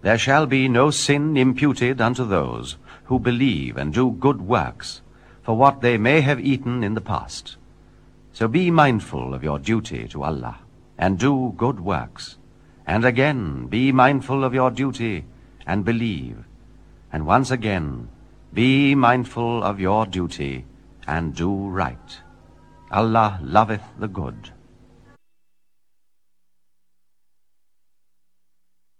There shall be no sin imputed unto those who believe and do good works, for what they may have eaten in the past. So be mindful of your duty to Allah, and do good works. And again, be mindful of your duty, and believe. And once again, be mindful of your duty, and do right. Allah loveth the good.